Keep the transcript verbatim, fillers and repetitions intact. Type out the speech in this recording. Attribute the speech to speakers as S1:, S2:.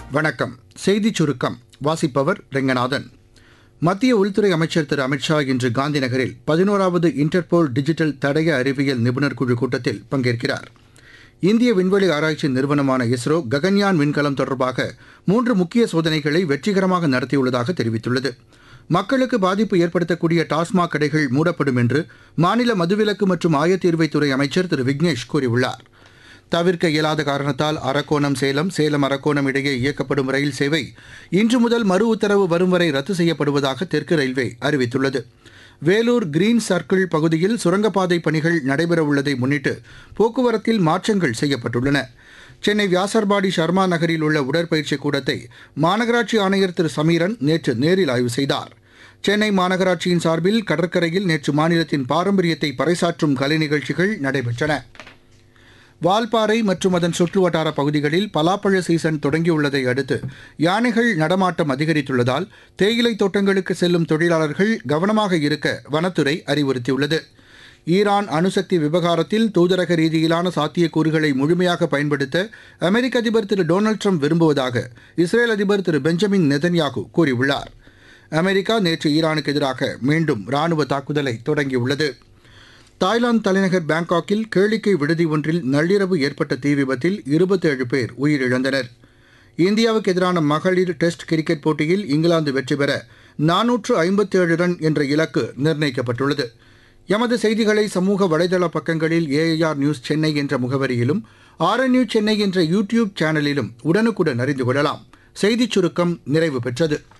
S1: வணக்கம். செய்திச் சுருக்கம் வாசிப்பவர் ரெங்கநாதன். மத்திய உள்துறை அமைச்சர் திரு அமித்ஷா இன்று காந்தி நகரில் பதினோராவது இன்டர்போல் டிஜிட்டல் தடய அறிவியல் நிபுணர் குழு கூட்டத்தில் பங்கேற்கிறார். இந்திய விண்வெளி ஆராய்ச்சி நிறுவனமான இஸ்ரோ ககன்யான் விண்கலம் தொடர்பாக மூன்று முக்கிய சோதனைகளை வெற்றிகரமாக நடத்தியுள்ளதாக தெரிவித்துள்ளது. மக்களுக்கு பாதிப்பு ஏற்படுத்தக்கூடிய டாஸ்மாக் கடைகள் மூடப்படும் என்று மாநில மதுவிலக்கு மற்றும் ஆயத்தீர்வைத்துறை அமைச்சர் திரு விக்னேஷ் கூறியுள்ளார். தவிர்க்க இயலாத காரணத்தால் அரக்கோணம் சேலம் சேலம் அரக்கோணம் இடையே இயக்கப்படும் ரயில் சேவை இன்று முதல் மறு உத்தரவு வரும் வரை ரத்து செய்யப்படுவதாக தெற்கு ரயில்வே அறிவித்துள்ளது. வேலூர் கிரீன் சர்க்கிள் பகுதியில் சுரங்கப்பாதை பணிகள் நடைபெறவுள்ளதை முன்னிட்டு போக்குவரத்தில் மாற்றங்கள் செய்யப்பட்டுள்ளன. சென்னை வியாசர்பாடி ஷர்மா நகரில் உள்ள உடற்பயிற்சி கூடத்தை மாநகராட்சி ஆணையர் திரு சமீரன் நேற்று நேரில் ஆய்வு செய்தார். சென்னை மாநகராட்சியின் சார்பில் கடற்கரையில் நேற்று மாநிலத்தின் பாரம்பரியத்தை பறைசாற்றும் கலை நிகழ்ச்சிகள் நடைபெற்றன. வால்பாறை மற்றும் அதன் சுற்றுவட்டார பகுதிகளில் பலாப்பழ சீசன் தொடங்கியுள்ளதை அடுத்து யானைகள் நடமாட்டம் அதிகரித்துள்ளதால் தேயிலை தோட்டங்களுக்கு செல்லும் தொழிலாளர்கள் கவனமாக இருக்க வனத்துறை அறிவுறுத்தியுள்ளது. ஈரான் அணுசக்தி விவகாரத்தில் தூதரக ரீதியிலான சாத்தியக்கூறுகளை முழுமையாக பயன்படுத்த அமெரிக்க அதிபர் திரு டொனால்டு ட்ரம்ப் விரும்புவதாக இஸ்ரேல் அதிபர் திரு பெஞ்சமின் நெதன்யாகு கூறியுள்ளார். அமெரிக்கா நேற்று ஈரானுக்கு எதிராக மீண்டும் ராணுவ தாக்குதலை தொடங்கியுள்ளது. தாய்லாந்து தலைநகர் பாங்காக்கில் கேளிக்கை விடுதி ஒன்றில் நள்ளிரவு ஏற்பட்ட தீ விபத்தில் இருபத்தேழு பேர் உயிரிழந்தனர். இந்தியாவுக்கு எதிரான மகளிர் டெஸ்ட் கிரிக்கெட் போட்டியில் இங்கிலாந்து வெற்றி பெற நானூற்று ஐம்பத்தேழு ரன் என்ற இலக்கு நிர்ணயிக்கப்பட்டுள்ளது. எமது செய்திகளை சமூக வலைதள பக்கங்களில் ஏஐஆர் நியூஸ் சென்னை என்ற முகவரியிலும் ஆர்என்யூ சென்னை என்ற யூடியூப் சேனலிலும் உடனுக்குடன் அறிந்து கொள்ளலாம். செய்திச் சுருக்கம் நிறைவு பெற்றது.